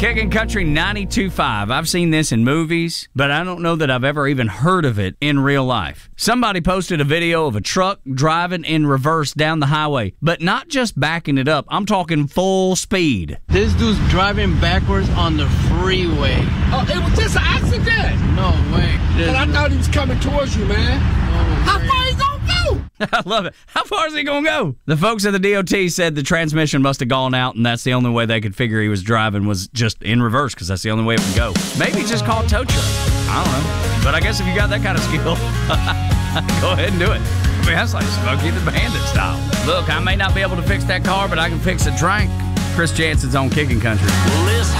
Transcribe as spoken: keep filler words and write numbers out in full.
Kicking Country ninety-two point five. I've seen this in movies, but I don't know that I've ever even heard of it in real life. Somebody posted a video of a truck driving in reverse down the highway, but not just backing it up. I'm talking full speed. This dude's driving backwards on the freeway. Oh, it was just an accident. No way. But I thought he was coming towards you, man. Oh, How far he gonna go? I love it. How far is he going to go? The folks at the D O T said the transmission must have gone out, and that's the only way they could figure he was driving was just in reverse, because that's the only way it would go. Maybe just call tow truck. I don't know. But I guess if you got that kind of skill, go ahead and do it. I mean, that's like Smokey the Bandit style. Look, I may not be able to fix that car, but I can fix a drink. Chris Jansen's on Kicking Country. Well, this